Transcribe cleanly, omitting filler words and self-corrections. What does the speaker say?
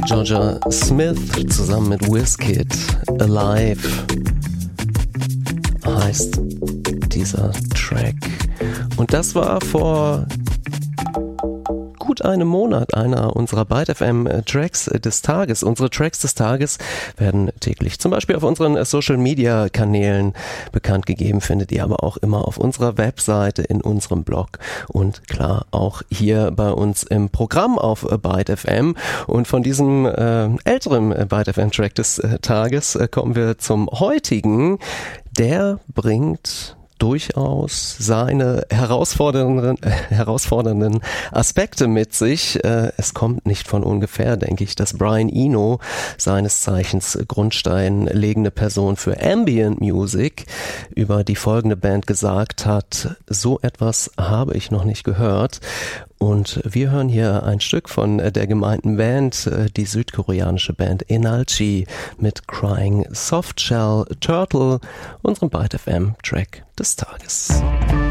Georgia Smith zusammen mit Wizkid, Alive heißt dieser Track. Und das war vor gut einem Monat einer unserer Byte FM Tracks des Tages. Unsere Tracks des Tages werden täglich zum Beispiel auf unseren Social Media Kanälen bekannt gegeben, findet ihr aber auch immer auf unserer Webseite, in unserem Blog und klar auch hier bei uns im Programm auf Byte FM. Und von diesem älteren Byte FM Track des Tages kommen wir zum heutigen. Der bringt durchaus seine herausfordernden Aspekte mit sich. Es kommt nicht von ungefähr, denke ich, dass Brian Eno, seines Zeichens grundsteinlegende Person für Ambient Music, über die folgende Band gesagt hat, so etwas habe ich noch nicht gehört. Und wir hören hier ein Stück von der gemeinten Band, die südkoreanische Band Enalchi mit Crying Softshell Turtle, unserem Byte FM Track des Tages.